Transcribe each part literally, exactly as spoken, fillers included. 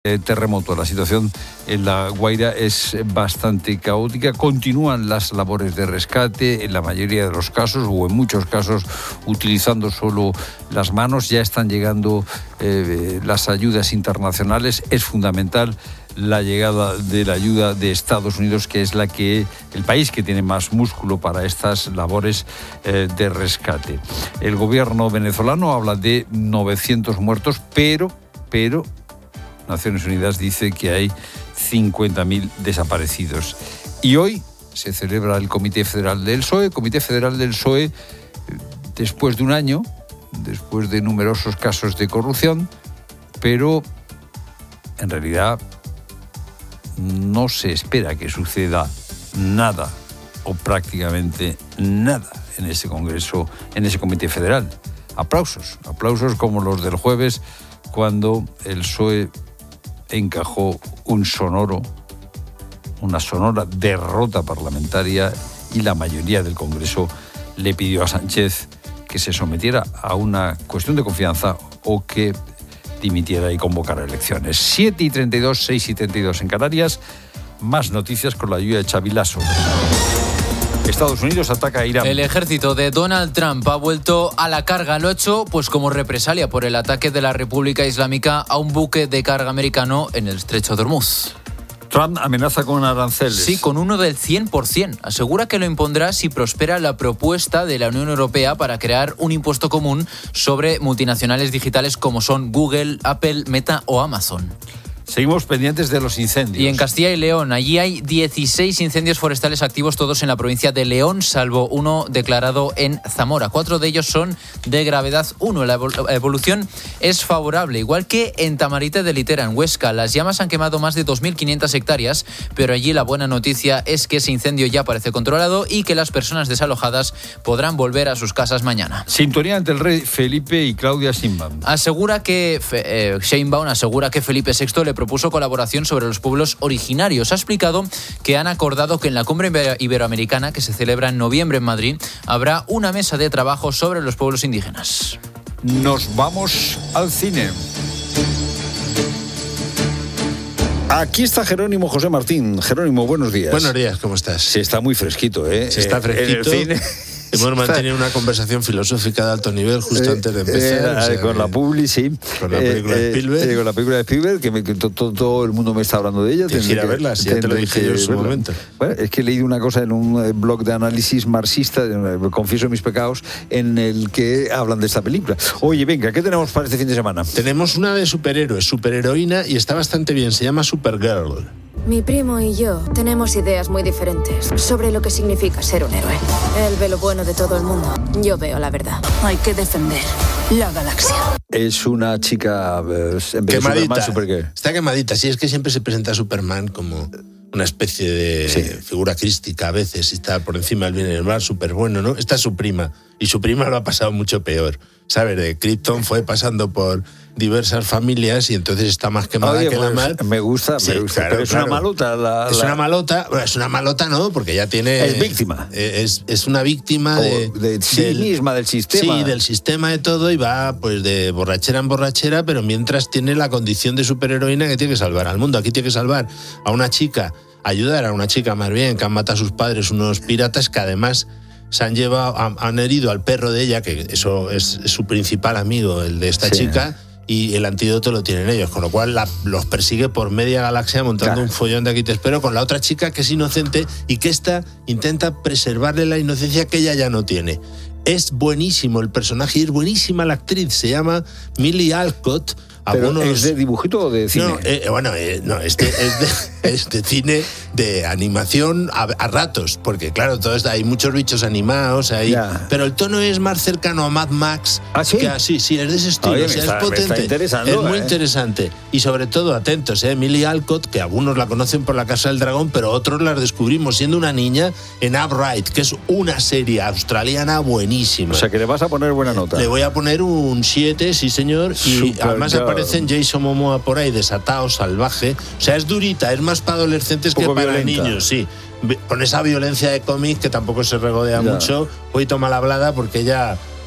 Eh, terremoto. La situación en La Guaira es bastante caótica. Continúan las labores de rescate en la mayoría de los casos, o en muchos casos utilizando solo las manos. Ya están llegando eh, las ayudas internacionales. Es fundamental la llegada de la ayuda de Estados Unidos, que es la que el país que tiene más músculo para estas labores eh, de rescate. El gobierno venezolano habla de novecientos muertos, pero, pero Naciones Unidas dice que hay cincuenta mil desaparecidos. Y hoy se celebra el Comité Federal del P S O E. Comité Federal del P S O E, después de un año, después de numerosos casos de corrupción, pero en realidad no se espera que suceda nada o prácticamente nada en ese Congreso, en ese Comité Federal. Aplausos, aplausos como los del jueves, cuando el P S O E encajó un sonoro, una sonora derrota parlamentaria, y la mayoría del Congreso le pidió a Sánchez que se sometiera a una cuestión de confianza o que dimitiera y convocara elecciones. siete y treinta y dos, seis y treinta y dos en Canarias. Más noticias con la ayuda de Xavi Lasso. Estados Unidos ataca a Irán. El ejército de Donald Trump ha vuelto a la carga. Lo ha hecho pues como represalia por el ataque de la República Islámica a un buque de carga americano en el estrecho de Hormuz. Trump amenaza con aranceles. Sí, con uno del cien por ciento. Asegura que lo impondrá si prospera la propuesta de la Unión Europea para crear un impuesto común sobre multinacionales digitales como son Google, Apple, Meta o Amazon. Seguimos pendientes de los incendios. Y en Castilla y León, allí hay dieciséis incendios forestales activos, todos en la provincia de León, salvo uno declarado en Zamora. Cuatro de ellos son de gravedad uno. La evolución es favorable, igual que en Tamarite de Litera, en Huesca. Las llamas han quemado más de dos mil quinientas hectáreas, pero allí la buena noticia es que ese incendio ya parece controlado y que las personas desalojadas podrán volver a sus casas mañana. Sintonía entre el rey Felipe y Claudia Sheinbaum. Asegura que eh, Sheinbaum asegura que Felipe sexto le propuso colaboración sobre los pueblos originarios. Ha explicado que han acordado que en la cumbre iberoamericana, que se celebra en noviembre en Madrid, habrá una mesa de trabajo sobre los pueblos indígenas. Nos vamos al cine. Aquí está Jerónimo José Martín. Jerónimo, buenos días. Buenos días, ¿cómo estás? Se está muy fresquito, ¿eh? Se está fresquito. En el cine. Hemos mantenido una conversación filosófica de alto nivel justo eh, antes de empezar. Eh, o sea, con la publi, sí. Con la película eh, de Spielberg. Eh, con la película de Spielberg, que, me, que todo, todo el mundo me está hablando de ella. Tienes que ir a verla, si ya te lo dije yo en su verla. momento. Bueno, es que he leído una cosa en un blog de análisis marxista, confieso mis pecados, en el que hablan de esta película. Oye, venga, ¿qué tenemos para este fin de semana? Tenemos una de superhéroes, superheroína, y está bastante bien, se llama Supergirl. Mi primo y yo tenemos ideas muy diferentes sobre lo que significa ser un héroe. Él ve lo bueno de todo el mundo. Yo veo la verdad. Hay que defender la galaxia. Es una chica eh, quemadita. Superman, Supergirl. Está quemadita. Sí, es que siempre se presenta a Superman como una especie de sí. figura crística a veces, y está por encima del bien y del mal, súper bueno, ¿no? Esta es su prima, y su prima lo ha pasado mucho peor. ¿Sabes? De Krypton fue pasando por diversas familias y entonces está más quemada Oye, que pues, la mar. Me gusta, sí, me gusta. Claro, pero es claro. una malota. La, es la... una malota, bueno, es una malota no, porque ya tiene... Es víctima. Es, es una víctima o de, de sí del, misma, del sistema. Sí, del sistema de todo, y va pues de borrachera en borrachera, pero mientras tiene la condición de superheroína que tiene que salvar al mundo. Aquí tiene que salvar a una chica, ayudar a una chica más bien, que han matado a sus padres unos piratas que además se han llevado, han, han herido al perro de ella, que eso es, es su principal amigo, el de esta sí. chica, y el antídoto lo tienen ellos, con lo cual la, los persigue por media galaxia montando claro. un follón de aquí te espero con la otra chica que es inocente y que esta intenta preservarle la inocencia que ella ya no tiene. Es buenísimo el personaje y es buenísima la actriz, se llama Millie Alcott. Algunos... ¿Es de dibujito o de cine? No, eh, bueno, eh, no, este es de, es de cine, de animación a, a ratos, porque claro, todo esto, hay muchos bichos animados ahí, yeah. pero el tono es más cercano a Mad Max. ¿Ah, sí? Que a, sí, sí, es de ese estilo, Oye, o sea, está, es potente, me está interesando, es muy eh. interesante. Y sobre todo, atentos, eh, Millie Alcott, que algunos la conocen por La Casa del Dragón, pero otros la descubrimos siendo una niña en Upright, que es una serie australiana buenísima. O sea, que le vas a poner buena nota. Le voy a poner un siete, sí señor, y Super además girl. Aparecen Jason Momoa por ahí, desatado, salvaje. O sea, es durita, es más para adolescentes que para violenta. Niños, sí. Con esa violencia de cómic que tampoco se regodea ya. mucho. Hoy toma la hablada porque ella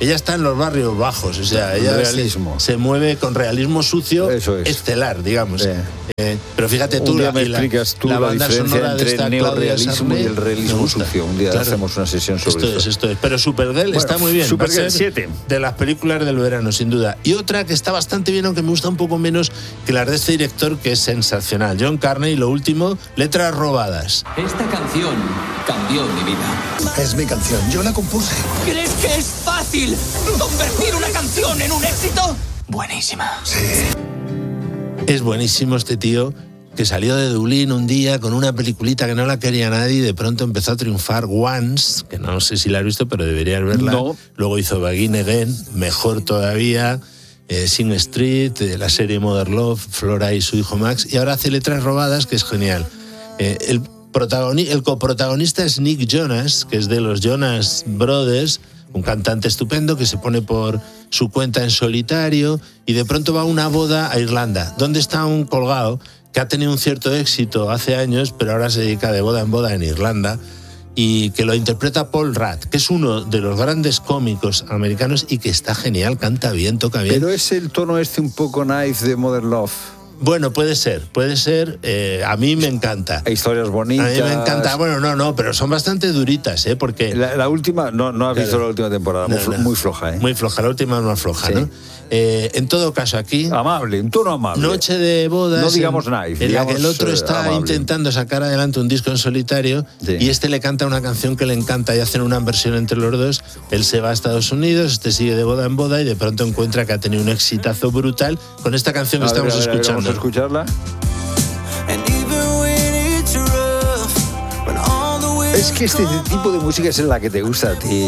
ella está en los barrios bajos, o sea, ella realismo. Se, se mueve con realismo sucio, eso es. estelar, digamos. Sí. Eh, pero fíjate tú, un día la, me explicas tú la, la diferencia entre el neorrealismo y el realismo sucio. Un día claro. hacemos una sesión sobre esto eso. Es, esto es. Pero Supergirl bueno, está muy bien. Supergirl siete. De las películas del verano, sin duda. Y otra que está bastante bien, aunque me gusta un poco menos que la de este director, que es sensacional. John Carney, lo último, Letras robadas. Esta canción cambió mi vida. Es mi canción, yo la compuse. ¿Crees que es fácil convertir una canción en un éxito? Buenísima. Sí. Es buenísimo este tío, que salió de Dublín un día con una peliculita que no la quería nadie y de pronto empezó a triunfar. Once, que no sé si la has visto, pero deberías verla. No. Luego hizo Begin Again, mejor todavía. Eh, Sing Street, eh, la serie Mother Love, Flora y su hijo Max. Y ahora hace Letras robadas, que es genial. Eh, el, protagoni- el coprotagonista es Nick Jonas, que es de los Jonas Brothers, un cantante estupendo que se pone por su cuenta en solitario y de pronto va a una boda a Irlanda, donde está un colgado que ha tenido un cierto éxito hace años, pero ahora se dedica de boda en boda en Irlanda, y que lo interpreta Paul Rudd, que es uno de los grandes cómicos americanos y que está genial, canta bien, toca bien. Pero es el tono este un poco Knife de Mother Love. Bueno, puede ser, puede ser. Eh, a mí me encanta. Hay historias bonitas. A mí me encanta. Bueno, no, no, pero son bastante duritas, ¿eh? Porque... La, la última, no, no has visto claro. la última temporada, no, muy, no. muy floja, ¿eh? Muy floja, la última es más floja, sí. ¿no? Eh, en todo caso, aquí... Amable, un tono amable. Noche de bodas... No digamos Knife, En digamos, la que el otro está amable. intentando sacar adelante un disco en solitario sí. y este le canta una canción que le encanta y hacen una versión entre los dos. Él se va a Estados Unidos, este sigue de boda en boda y de pronto encuentra que ha tenido un exitazo brutal con esta canción que a estamos ver, a ver, escuchando. Vamos a escucharla. Es que este tipo de música es la que te gusta a ti,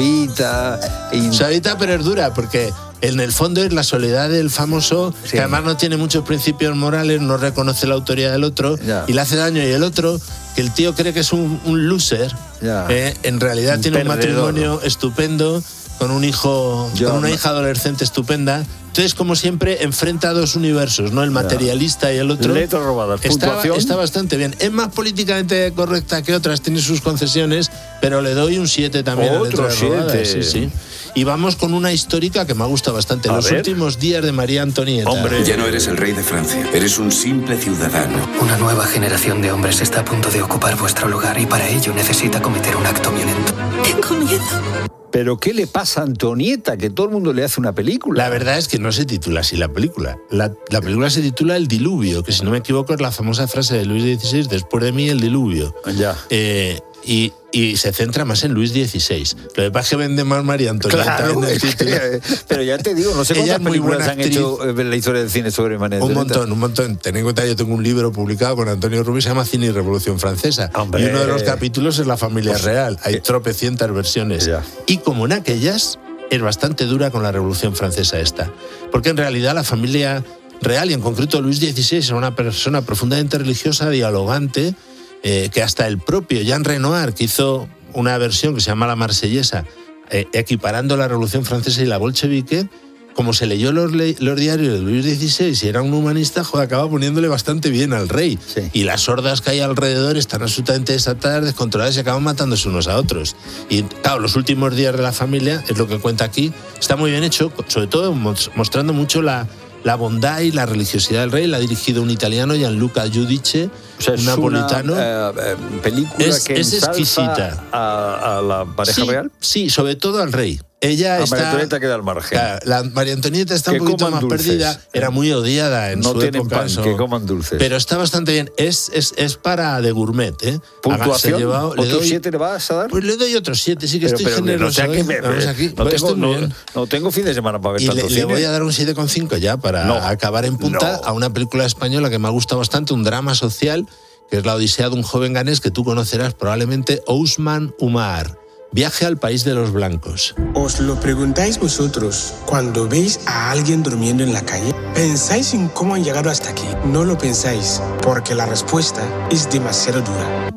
suavita. Y... Suavita pero es dura, porque en el fondo es la soledad del famoso, sí. que además no tiene muchos principios morales, no reconoce la autoridad del otro ya. y le hace daño. Y el otro, que el tío cree que es un, un loser, eh, en realidad un tiene perdedor. Un matrimonio estupendo, con un hijo, Yo, con una no. hija adolescente estupenda. Entonces, como siempre, enfrenta a dos universos, ¿no? El materialista y el otro. Letras robadas, está, está bastante bien. Es más políticamente correcta que otras, tiene sus concesiones, pero le doy un siete también a Letras robadas. Sí, sí. Y vamos con una histórica que me ha gustado bastante. A Los ver. últimos días de María Antonieta. Hombre, ya no eres el rey de Francia, eres un simple ciudadano. Una nueva generación de hombres está a punto de ocupar vuestro lugar y para ello necesita cometer un acto violento. Tengo miedo. ¿Pero qué le pasa a Antonieta? Que todo el mundo le hace una película. La verdad es que no se titula así la película. La, la película se titula El diluvio, que si no me equivoco es la famosa frase de Luis dieciséis, después de mí el diluvio. Ya. Eh, y, y se centra más en Luis dieciséis. Lo que pasa es que vende más María Antonieta claro, en el título. Pero ya te digo, no sé cuántas películas han hecho en la historia del cine sobre María Antonieta. Un montón, un montón. Ten en cuenta, yo tengo un libro publicado con Antonio Rubio, se llama Cine y Revolución Francesa. Hombre. Y uno de los capítulos es la familia pues, real. Hay eh, tropecientas versiones. Ya. Y como en aquellas, es bastante dura con la Revolución Francesa esta. Porque en realidad la familia real, y en concreto Luis dieciséis, era una persona profundamente religiosa, dialogante, eh, que hasta el propio Jean Renoir, que hizo una versión que se llama La Marsellesa, eh, equiparando la Revolución Francesa y la bolchevique, como se leyó los, le- los diarios de Luis dieciséis y era un humanista, joder, acaba poniéndole bastante bien al rey. Sí. Y las hordas que hay alrededor están absolutamente desatadas, descontroladas y acaban matándose unos a otros. Y claro, los últimos días de la familia, es lo que cuenta aquí, está muy bien hecho, sobre todo mostrando mucho la, la bondad y la religiosidad del rey. La ha dirigido un italiano, Gianluca Giudice, o sea, un es napolitano. Una eh, película es, que es exquisita. A, a la pareja sí, real. Sí, sobre todo al rey. Ella a está, María Antonieta queda al margen. Claro, la María Antonieta está que un poquito más dulces. perdida. Era muy odiada en no su tienen época. pan, Eso, que coman dulces. pero está bastante bien. Es, es, es para de gourmet, ¿eh? ¿Puntuación? Llevado, ¿Otros le doy, siete le vas a dar? Pues le doy otros siete, sí que pero, estoy pero, generoso. No, sea que me, Vamos aquí. no, Pues tengo, no, bien. no tengo fin de semana para ver y tanto le, cine. le voy a dar un siete coma cinco ya para no, acabar en punta no. a una película española que me ha gustado bastante, un drama social, que es La Odisea de un joven ganés que tú conocerás probablemente, Ousmane Umar. Viaje al país de los blancos. ¿Os lo preguntáis vosotros cuando veis a alguien durmiendo en la calle? ¿Pensáis en cómo han llegado hasta aquí? No lo pensáis, porque la respuesta es demasiado dura.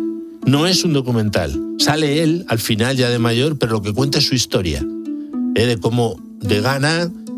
No es un documental. Sale él al final ya de mayor, pero lo que cuenta es su historia. ¿Eh? De cómo de Ghana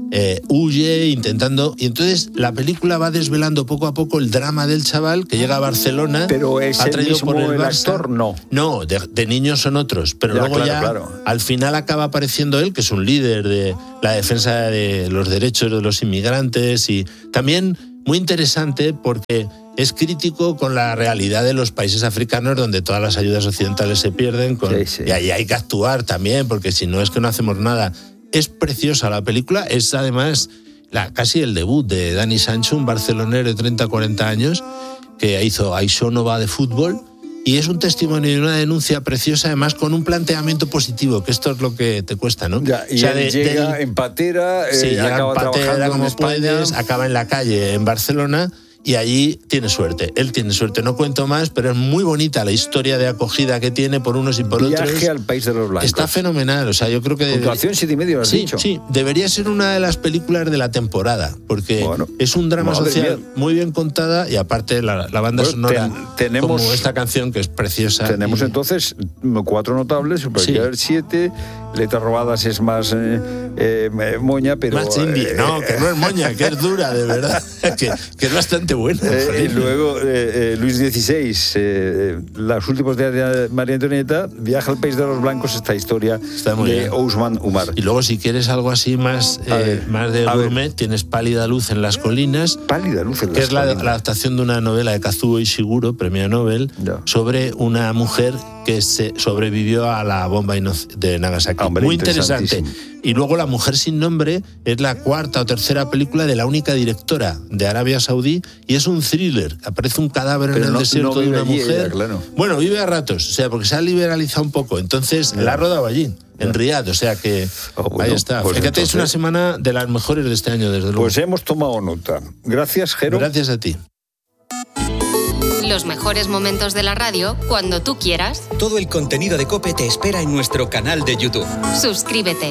eh, huye intentando... Y entonces la película va desvelando poco a poco el drama del chaval que llega a Barcelona. Pero es el mismo por el, el actor, no. No, de, de niños son otros, pero ya, luego claro, ya claro. al final acaba apareciendo él, que es un líder de la defensa de los derechos de los inmigrantes, y también muy interesante porque es crítico con la realidad de los países africanos donde todas las ayudas occidentales se pierden con, sí, sí. y ahí hay que actuar también, porque si no es que no hacemos nada. Es preciosa la película, es además la, casi el debut de Dani Sancho, un barcelonero de treinta a cuarenta años que hizo Això no va de fútbol, y es un testimonio y una denuncia preciosa, además con un planteamiento positivo, que esto es lo que te cuesta, ¿no? Ya, y o sea, de, llega de, en patera, sí, eh, acaba en patera trabajando como en España. Puedes, acaba en la calle en Barcelona, y allí tiene suerte. Él tiene suerte, no cuento más, pero es muy bonita la historia de acogida que tiene por unos y por Viaje otros. Viaje al país de los blancos. Está fenomenal, o sea, yo creo que... Puntuación siete y medio, has sí, dicho. Sí, debería ser una de las películas de la temporada, porque bueno, es un drama social mía. muy bien contada, y aparte la, la banda bueno, sonora, ten, tenemos, como esta canción que es preciosa. Tenemos y... entonces cuatro notables, Supercar sí. siete, Letras robadas es más eh, eh, moña, pero... Más indie, eh, no, que no es moña, que es dura, de verdad, que, que es bastante buena. Eh, y luego eh, eh, Luis dieciséis, eh, los últimos días de María Antonieta, Viaja al país de los blancos, esta historia Está muy de bien. Ousmane Umar. Y luego si quieres algo así más, eh, ver, más de gourmet, tienes Pálida luz en las colinas. Pálida luz en las que es la, colinas. la adaptación de una novela de Kazuo Ishiguro, premio Nobel, no. sobre una mujer que se sobrevivió a la bomba de Nagasaki. Hombre, muy interesante. Y luego La mujer sin nombre es la cuarta o tercera película de la única directora de Arabia Saudí, y es un thriller. Aparece un cadáver Pero en el no, desierto no de una mujer. Ella, claro. Bueno, vive a ratos, o sea, porque se ha liberalizado un poco. Entonces, no. la ha rodado allí, en Riad, o sea que oh, bueno, ahí está. Pues Fíjate, entonces... es una semana de las mejores de este año, desde luego. Pues hemos tomado nota. Gracias, Jero. Gracias a ti. Los mejores momentos de la radio cuando tú quieras. Todo el contenido de COPE te espera en nuestro canal de YouTube. Suscríbete.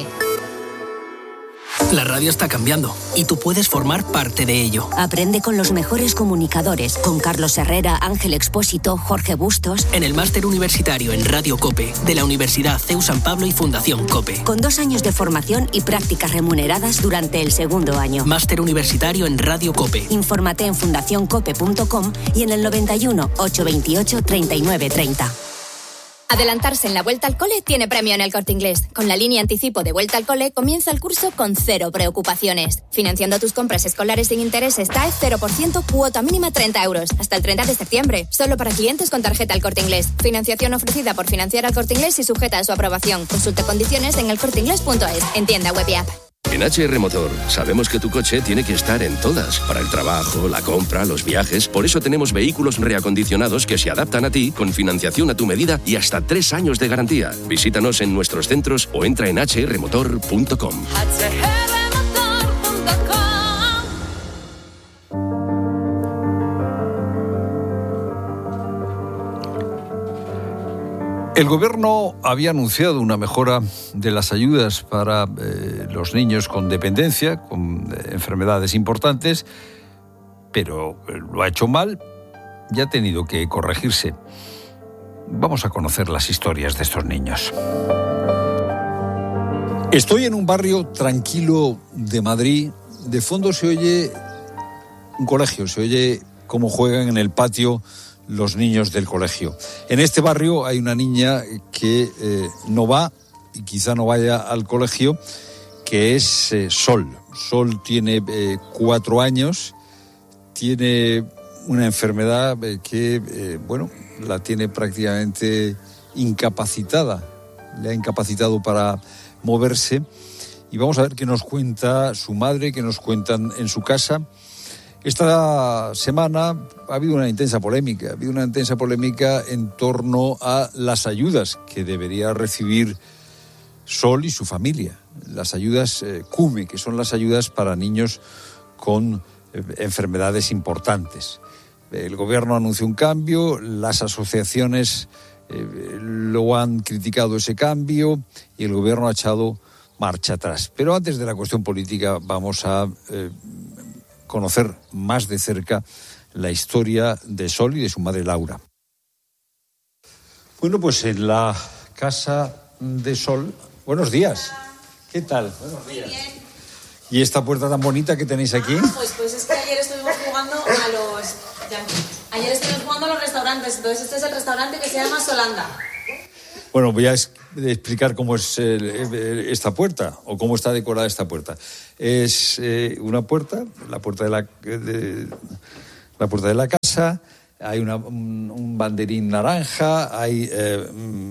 La radio está cambiando y tú puedes formar parte de ello. Aprende con los mejores comunicadores, con Carlos Herrera, Ángel Expósito, Jorge Bustos. En el máster universitario en Radio COPE de la Universidad C E U San Pablo y Fundación COPE. Con dos años de formación y prácticas remuneradas durante el segundo año. Máster universitario en Radio COPE. Infórmate en fundación cope punto com y en el noventa y uno, ochocientos veintiocho, treinta y nueve treinta. Adelantarse en la Vuelta al Cole tiene premio en El Corte Inglés. Con la línea anticipo de Vuelta al Cole comienza el curso con cero preocupaciones. Financiando tus compras escolares sin intereses, T A E cero por ciento, cuota mínima treinta euros. Hasta el treinta de septiembre. Solo para clientes con tarjeta El Corte Inglés. Financiación ofrecida por Financiar al Corte Inglés y sujeta a su aprobación. Consulta condiciones en el corte inglés punto es. En tienda web y app. En H R Motor sabemos que tu coche tiene que estar en todas, para el trabajo, la compra, los viajes. Por eso tenemos vehículos reacondicionados que se adaptan a ti, con financiación a tu medida y hasta tres años de garantía. Visítanos en nuestros centros o entra en h r motor punto com. El gobierno había anunciado una mejora de las ayudas para eh, los niños con dependencia, con eh, enfermedades importantes, pero lo ha hecho mal y ha tenido que corregirse. Vamos a conocer las historias de estos niños. Estoy en un barrio tranquilo de Madrid. De fondo se oye un colegio, se oye cómo juegan en el patio los niños del colegio. En este barrio hay una niña que eh, no va y quizá no vaya al colegio, que es eh, Sol. Sol tiene eh, cuatro años, tiene una enfermedad eh, que, eh, bueno, la tiene prácticamente incapacitada. Le ha incapacitado para moverse. Y vamos a ver qué nos cuenta su madre, qué nos cuentan en su casa. Esta semana ha habido una intensa polémica, ha habido una intensa polémica en torno a las ayudas que debería recibir Sol y su familia. Las ayudas eh, CUME, que son las ayudas para niños con eh, enfermedades importantes. El gobierno anunció un cambio, las asociaciones eh, lo han criticado ese cambio y el gobierno ha echado marcha atrás. Pero antes de la cuestión política vamos a eh, conocer más de cerca la historia de Sol y de su madre Laura. Bueno, pues en la casa de Sol... Buenos días. ¿Qué tal? Buenos días. ¿Y esta puerta tan bonita que tenéis aquí? Ah, pues, pues es que ayer estuvimos jugando a los... Ya, ayer estuvimos jugando a los restaurantes. Entonces este es el restaurante que se llama Solanda. Bueno, voy a es- explicar cómo es eh, esta puerta o cómo está decorada esta puerta. Es eh, una puerta, la puerta de la, de, la puerta de la casa. Hay una, un, un banderín naranja, hay eh,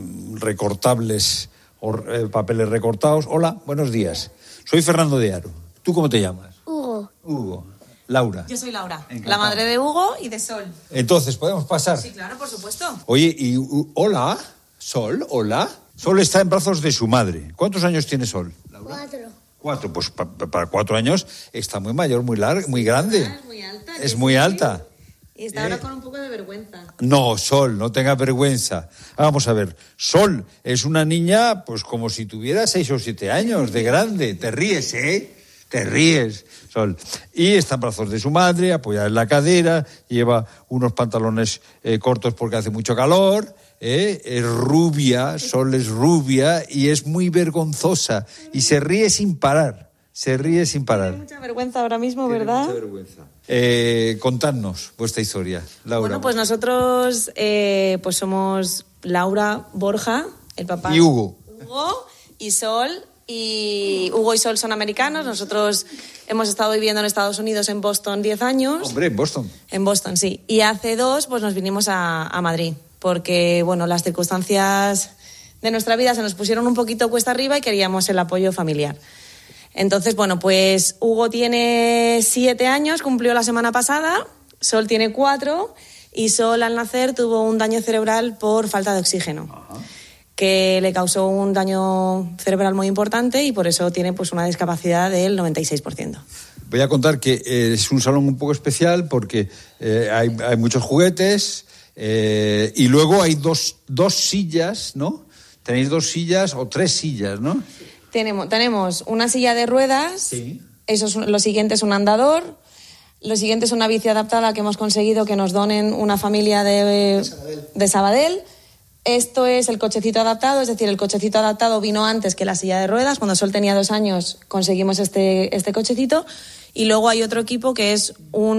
recortables, o, eh, papeles recortados. Hola, buenos días. Soy Fernando de Aro. ¿Tú cómo te llamas? Hugo. Hugo. Laura. Yo soy Laura, Encantado. la madre de Hugo y de Sol. Entonces, ¿podemos pasar? Sí, claro, por supuesto. Oye, y uh, hola, Sol, hola. Sol está en brazos de su madre. ¿Cuántos años tiene Sol? Cuatro. Cuatro. Pues pa- pa- para cuatro años está muy mayor, muy larga, muy grande. Ah, es muy alta. Es muy alta. Y está ahora con un poco de vergüenza. No, Sol, no tenga vergüenza. Vamos a ver, Sol es una niña, pues como si tuviera seis o siete años de grande. Te ríes, ¿eh? Te ríes, Sol. Y está en brazos de su madre, apoyada en la cadera, lleva unos pantalones eh, cortos porque hace mucho calor, ¿eh? Es rubia, Sol es rubia y es muy vergonzosa y se ríe sin parar. Se ríe sin parar. Tiene mucha vergüenza ahora mismo, ¿verdad? Mucha vergüenza. Eh, contadnos vuestra historia, Laura. Bueno, pues nosotros eh, pues somos Laura, Borja, el papá. Y Hugo. Hugo y Sol. Y Hugo y Sol son americanos. Nosotros hemos estado viviendo en Estados Unidos, en Boston, diez años. Hombre, en Boston. En Boston, sí. Y hace dos, pues nos vinimos a, a Madrid. Porque, bueno, las circunstancias de nuestra vida se nos pusieron un poquito cuesta arriba y queríamos el apoyo familiar. Entonces, bueno, pues Hugo tiene siete años, cumplió la semana pasada, Sol tiene cuatro y Sol al nacer tuvo un daño cerebral por falta de oxígeno, Ajá. que le causó un daño cerebral muy importante y por eso tiene pues una discapacidad del noventa y seis por ciento. Voy a contar que eh, es un salón un poco especial porque eh, hay, hay muchos juguetes eh, y luego hay dos, dos sillas, ¿no? Tenéis dos sillas o tres sillas, ¿no? Tenemos, tenemos una silla de ruedas, sí. Eso es, lo siguiente es un andador, lo siguiente es una bici adaptada que hemos conseguido que nos donen una familia de, de, Sabadell. de Sabadell. Esto es el cochecito adaptado, es decir, el cochecito adaptado vino antes que la silla de ruedas. Cuando Sol tenía dos años conseguimos este, este cochecito. Y luego hay otro equipo que es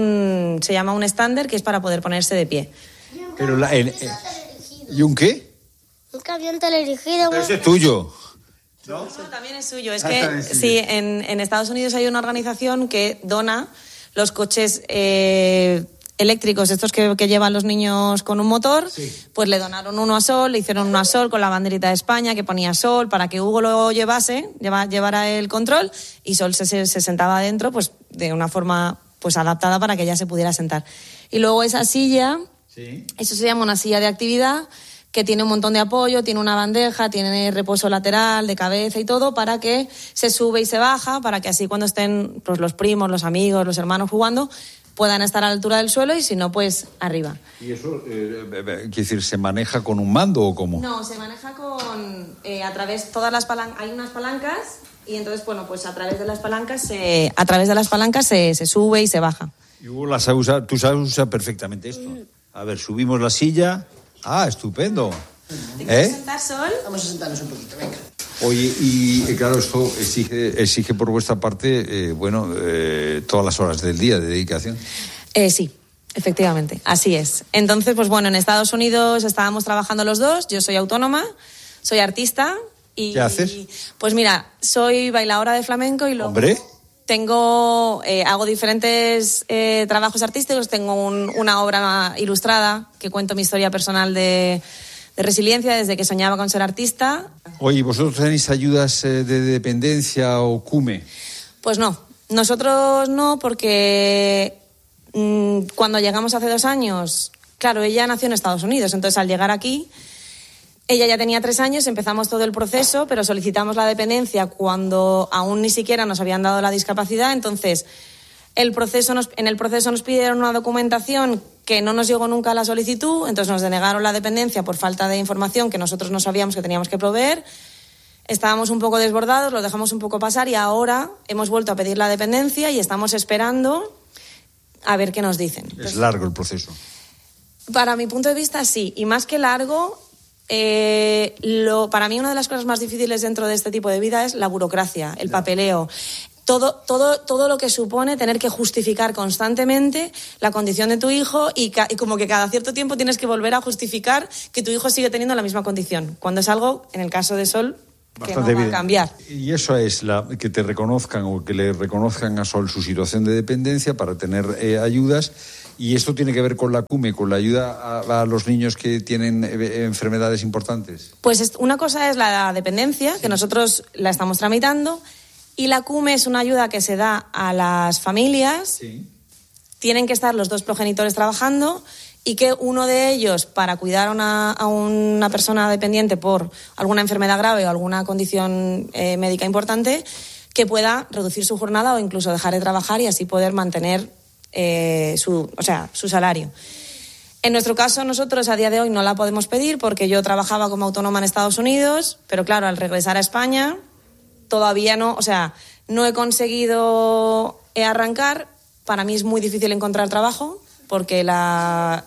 un, se llama un stander, que es para poder ponerse de pie. Pero la, el, el, ¿Y un qué? Un camión teledirigido. Pero ese es tuyo. ¿No? Eso también es suyo. Es que ah, sí, en, en Estados Unidos hay una organización que dona los coches eh, eléctricos, estos que, que llevan los niños con un motor, sí. Pues le donaron uno a Sol, le hicieron uno a Sol con la banderita de España que ponía Sol para que Hugo lo llevase, lleva, llevara el control y Sol se, se, se sentaba adentro pues de una forma pues adaptada para que ella se pudiera sentar. Y luego esa silla, sí. Eso se llama una silla de actividad, que tiene un montón de apoyo, tiene una bandeja, tiene reposo lateral, de cabeza y todo, para que se sube y se baja, para que así cuando estén pues, los primos, los amigos, los hermanos jugando, puedan estar a la altura del suelo y si no, pues arriba. ¿Y eso, eh, quiere decir, se maneja con un mando o cómo? No, se maneja con, eh, a través, todas las palancas, hay unas palancas y entonces, bueno, pues a través de las palancas se, a través de las palancas se, se sube y se baja. Y Hugo la sabe usar, tú sabes usar perfectamente esto. A ver, subimos la silla. Ah, estupendo. ¿Te quieres ¿Eh? sentar, Sol? Vamos a sentarnos un poquito, venga. Oye, y claro, esto exige, exige por vuestra parte, eh, bueno, eh, todas las horas del día de dedicación. Eh, sí, efectivamente, así es. Entonces, pues bueno, en Estados Unidos estábamos trabajando los dos, yo soy autónoma, soy artista y... ¿Qué haces? Pues mira, soy bailadora de flamenco y luego... ¿Hombre? Tengo, eh, hago diferentes eh, trabajos artísticos. Tengo un, una obra ilustrada que cuento mi historia personal de, de resiliencia desde que soñaba con ser artista. Oye, ¿vosotros tenéis ayudas eh, de dependencia o CUME? Pues no, nosotros no, porque mmm, cuando llegamos hace dos años, claro, ella nació en Estados Unidos, entonces al llegar aquí... Ella ya tenía tres años, empezamos todo el proceso, pero solicitamos la dependencia cuando aún ni siquiera nos habían dado la discapacidad. Entonces, el proceso nos, en el proceso nos pidieron una documentación que no nos llegó nunca a la solicitud, entonces nos denegaron la dependencia por falta de información que nosotros no sabíamos que teníamos que proveer. Estábamos un poco desbordados, lo dejamos un poco pasar y ahora hemos vuelto a pedir la dependencia y estamos esperando a ver qué nos dicen. Es Entonces, largo el proceso. Para mi punto de vista, sí. Y más que largo... Eh, lo, para mí una de las cosas más difíciles dentro de este tipo de vida es la burocracia, el papeleo. todo, todo, todo lo que supone tener que justificar constantemente la condición de tu hijo y, ca- y como que cada cierto tiempo tienes que volver a justificar que tu hijo sigue teniendo la misma condición, cuando es algo, en el caso de Sol, que no va a cambiar. Y eso es la, que te reconozcan o que le reconozcan a Sol su situación de dependencia para tener eh, ayudas. Y esto tiene que ver con la CUME, con la ayuda a, a los niños que tienen eh, enfermedades importantes. Pues es- una cosa es la dependencia, que nosotros la estamos tramitando, y la CUME es una ayuda que se da a las familias. Sí. Tienen que estar los dos progenitores trabajando y que uno de ellos, para cuidar a una, a una persona dependiente por alguna enfermedad grave o alguna condición eh, médica importante, que pueda reducir su jornada o incluso dejar de trabajar y así poder mantener eh, su, o sea, su salario. En nuestro caso, nosotros a día de hoy no la podemos pedir porque yo trabajaba como autónoma en Estados Unidos, pero claro, al regresar a España todavía no, o sea, no he conseguido eh, arrancar. Para mí es muy difícil encontrar trabajo porque la,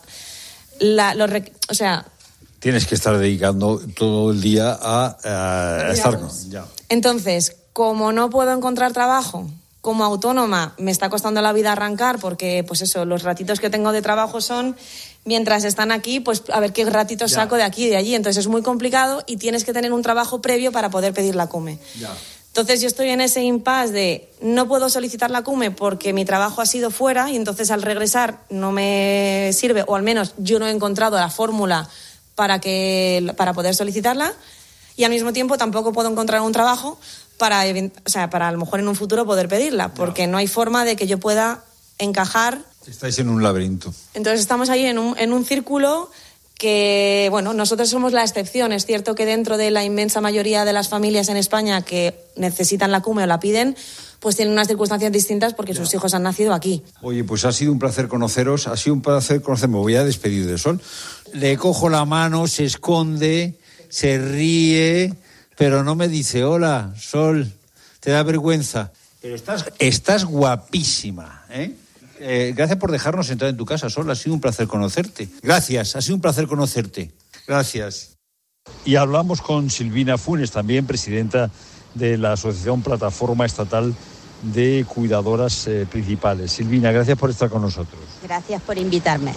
la los, rec- o sea, Tienes que estar dedicando todo el día a, a estar con... Ya. entonces, como no puedo encontrar trabajo como autónoma, me está costando la vida arrancar porque, pues eso, los ratitos que tengo de trabajo son mientras están aquí, pues a ver qué ratitos Ya. saco de aquí y de allí. Entonces es muy complicado y tienes que tener un trabajo previo para poder pedir la CUME. Ya. Entonces yo estoy en ese impasse de no puedo solicitar la CUME porque mi trabajo ha sido fuera y entonces al regresar no me sirve, o al menos yo no he encontrado la fórmula para, que, para poder solicitarla, y al mismo tiempo tampoco puedo encontrar un trabajo para, event- o sea, para a lo mejor en un futuro poder pedirla, porque no hay forma de que yo pueda encajar. Estáis en un laberinto. Entonces estamos ahí en un, en un círculo que, bueno, nosotros somos la excepción. Es cierto que dentro de la inmensa mayoría de las familias en España que necesitan la CUME o la piden, pues tienen unas circunstancias distintas porque sus hijos han nacido aquí. Oye, pues ha sido un placer conoceros, ha sido un placer conocerme. Me voy a despedir de Sol. Le cojo la mano, se esconde, se ríe, pero no me dice hola, Sol, te da vergüenza. Pero estás, estás guapísima, ¿eh? Eh, gracias por dejarnos entrar en tu casa, Sol. Ha sido un placer conocerte. Gracias, ha sido un placer conocerte. Gracias. Y hablamos con Silvina Funes, también presidenta de la Asociación Plataforma Estatal de Cuidadoras eh, Principales. Silvina, gracias por estar con nosotros. Gracias por invitarme.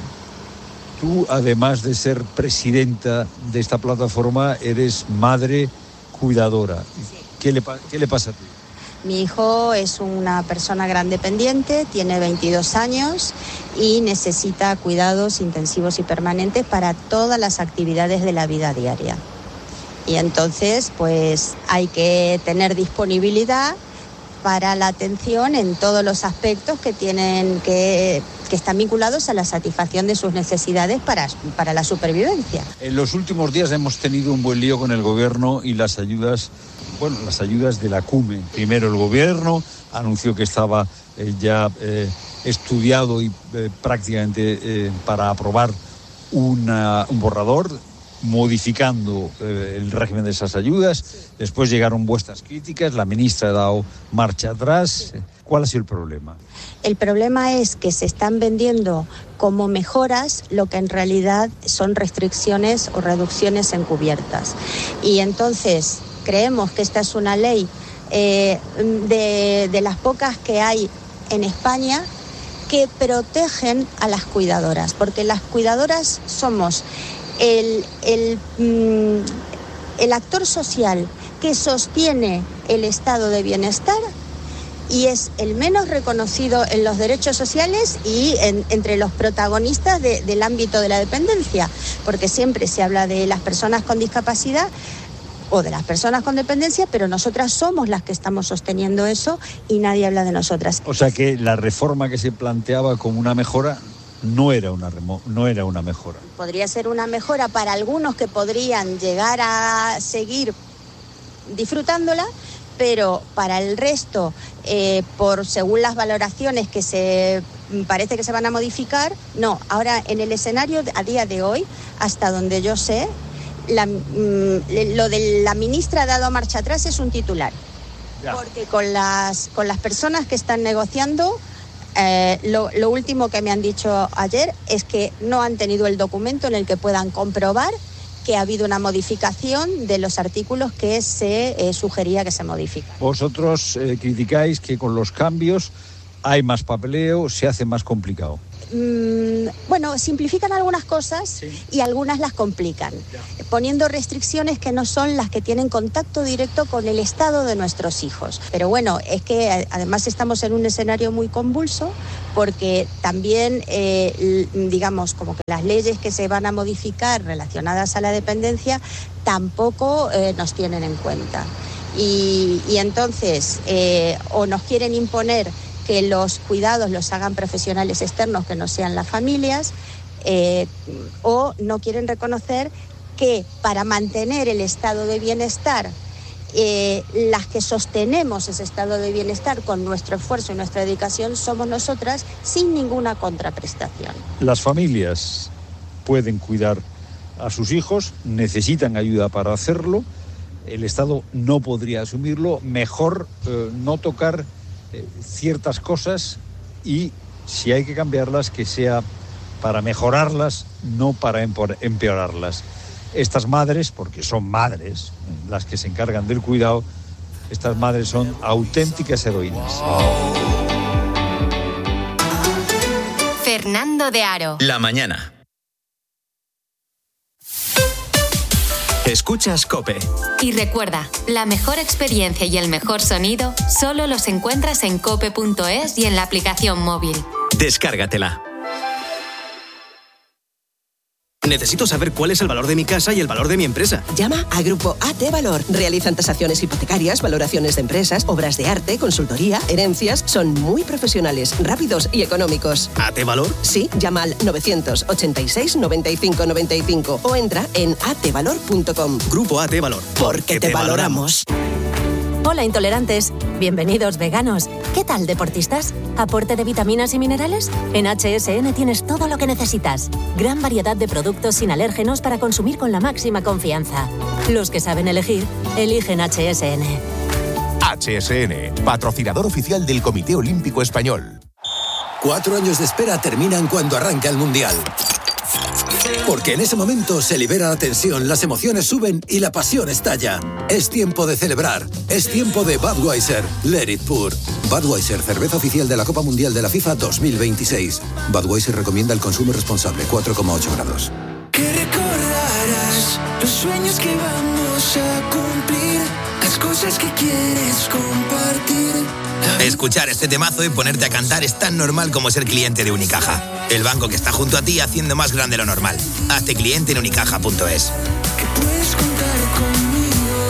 Tú, además de ser presidenta de esta plataforma, eres madre cuidadora. Sí. ¿Qué le, pa- qué le pasa a ti? Mi hijo es una persona gran dependiente, tiene veintidós años y necesita cuidados intensivos y permanentes para todas las actividades de la vida diaria. Y entonces, pues hay que tener disponibilidad para la atención en todos los aspectos que tienen que, que están vinculados a la satisfacción de sus necesidades para, para la supervivencia. En los últimos días hemos tenido un buen lío con el gobierno y las ayudas, bueno, las ayudas de la CUME. Primero el gobierno anunció que estaba eh, ya eh, estudiado y eh, prácticamente eh, para aprobar una, un borrador modificando eh, el régimen de esas ayudas. Después llegaron vuestras críticas, la ministra ha dado marcha atrás. ¿Cuál ha sido el problema? El problema es que se están vendiendo como mejoras lo que en realidad son restricciones o reducciones encubiertas. Y entonces creemos que esta es una ley eh, de, de las pocas que hay en España que protegen a las cuidadoras, porque las cuidadoras somos el, el, mm, el actor social que sostiene el estado de bienestar y es el menos reconocido en los derechos sociales y en, entre los protagonistas de, del ámbito de la dependencia, porque siempre se habla de las personas con discapacidad o de las personas con dependencia, pero nosotras somos las que estamos sosteniendo eso y nadie habla de nosotras. O sea que la reforma que se planteaba como una mejora no era una, remo- no era una mejora. Podría ser una mejora para algunos que podrían llegar a seguir disfrutándola, pero para el resto, eh, por según las valoraciones que se parece que se van a modificar, no. Ahora, en el escenario a día de hoy, hasta donde yo sé, la, mm, lo de la ministra ha dado marcha atrás es un titular. Ya. Porque con las, con las personas que están negociando, eh, lo, lo último que me han dicho ayer es que no han tenido el documento en el que puedan comprobar que ha habido una modificación de los artículos que se eh, sugería que se modifiquen. Vosotros eh, criticáis que con los cambios hay más papeleo, se hace más complicado. Mm, bueno, simplifican algunas cosas sí. y algunas las complican, ya. poniendo restricciones que no son las que tienen contacto directo con el estado de nuestros hijos. Pero bueno, es que además estamos en un escenario muy convulso porque también, eh, digamos, como que las leyes que se van a modificar relacionadas a la dependencia tampoco eh, nos tienen en cuenta. Y, y entonces, eh, o nos quieren imponer que los cuidados los hagan profesionales externos que no sean las familias, eh, o no quieren reconocer que para mantener el estado de bienestar, eh, las que sostenemos ese estado de bienestar con nuestro esfuerzo y nuestra dedicación somos nosotras sin ninguna contraprestación. Las familias pueden cuidar a sus hijos, necesitan ayuda para hacerlo, el Estado no podría asumirlo, mejor eh, no tocar ciertas cosas y si hay que cambiarlas que sea para mejorarlas, no para empeorarlas. Estas madres, porque son madres las que se encargan del cuidado, estas madres son auténticas heroínas. Fernando de Aro. La mañana. Escuchas COPE. Y recuerda, la mejor experiencia y el mejor sonido solo los encuentras en cope punto es y en la aplicación móvil. Descárgatela. Necesito saber cuál es el valor de mi casa y el valor de mi empresa. Llama a Grupo A T Valor. Realizan tasaciones hipotecarias, valoraciones de empresas, obras de arte, consultoría, herencias. Son muy profesionales, rápidos y económicos. ¿A T Valor? Sí, llama al novecientos ochenta y seis noventa y cinco noventa y cinco o entra en a t valor punto com. Grupo A T Valor. Porque te, te valoramos. Hola intolerantes, bienvenidos veganos. ¿Qué tal deportistas? ¿Aporte de vitaminas y minerales? En H S N tienes todo lo que necesitas. Gran variedad de productos sin alérgenos para consumir con la máxima confianza. Los que saben elegir, eligen H S N. H S N, patrocinador oficial del Comité Olímpico Español. Cuatro años de espera terminan cuando arranca el Mundial. Porque en ese momento se libera la tensión, las emociones suben y la pasión estalla. Es tiempo de celebrar. Es tiempo de Budweiser. Let it pour. Budweiser, cerveza oficial de la Copa Mundial de la FIFA dos mil veintiséis. Budweiser recomienda el consumo responsable, cuatro coma ocho grados. Que recordarás los sueños que vamos a cumplir, las cosas que quieres compartir. Escuchar este temazo y ponerte a cantar es tan normal como ser cliente de Unicaja. El banco que está junto a ti haciendo más grande lo normal. Hazte cliente en unicaja punto es. Que puedes contar conmigo.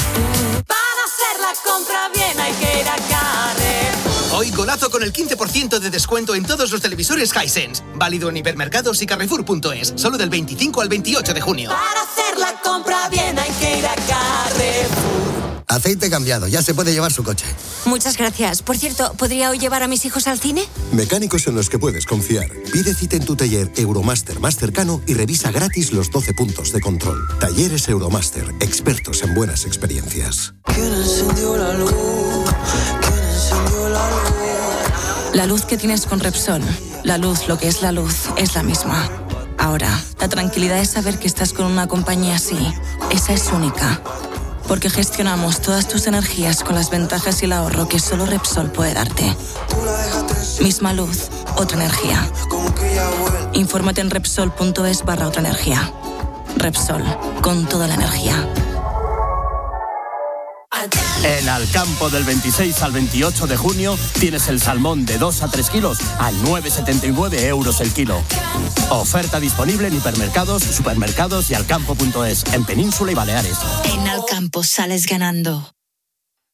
Para hacer la compra bien hay que ir a Carrefour. Hoy golazo con el quince por ciento de descuento en todos los televisores Hisense. Válido en hipermercados y carrefour punto es. Solo del veinticinco al veintiocho de junio. Para hacer la compra bien hay que ir a Carrefour. Aceite cambiado, ya se puede llevar su coche. Muchas gracias. Por cierto, ¿podría hoy llevar a mis hijos al cine? Mecánicos en los que puedes confiar. Pide cita en tu taller Euromaster más cercano y revisa gratis los doce puntos de control. Talleres Euromaster, expertos en buenas experiencias. ¿Quién encendió la luz? ¿Quién encendió la luz? La luz que tienes con Repsol, la luz, lo que es la luz, es la misma. Ahora, la tranquilidad es saber que estás con una compañía así. Esa es única. Porque gestionamos todas tus energías con las ventajas y el ahorro que solo Repsol puede darte. Misma luz, otra energía. Infórmate en Repsol punto es barra otra energía. Repsol, con toda la energía. En Alcampo del veintiséis al veintiocho de junio tienes el salmón de dos a tres kilos a nueve coma setenta y nueve euros el kilo. Oferta disponible en hipermercados, supermercados y alcampo punto es, en Península y Baleares. En Alcampo sales ganando.